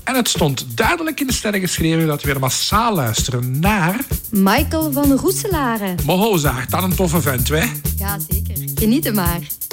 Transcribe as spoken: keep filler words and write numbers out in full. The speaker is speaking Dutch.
En het stond duidelijk in de sterren geschreven dat we weer massaal luisteren naar... Michael van Roeselare. Mohoza, dan een toffe vent, hè? Ja, zeker. Geniet er maar.